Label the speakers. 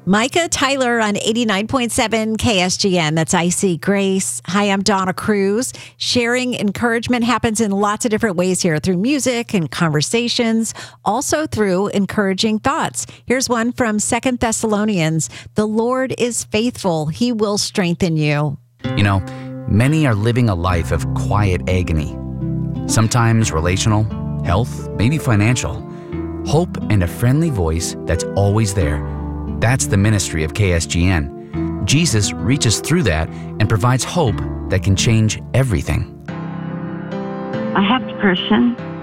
Speaker 1: Micah Tyler on 89.7 KSGN. That's I See Grace. Hi, I'm Donna Cruz. Sharing encouragement happens in lots of different ways here, through music and conversations, also through encouraging thoughts. Here's one from 2 Thessalonians. The Lord is faithful. He will strengthen you.
Speaker 2: You know, many are living a life of quiet agony. Sometimes relational, health, maybe financial. Hope and a friendly voice that's always there. That's the ministry of KSGN. Jesus reaches through that and provides hope that can change everything.
Speaker 3: I have depression.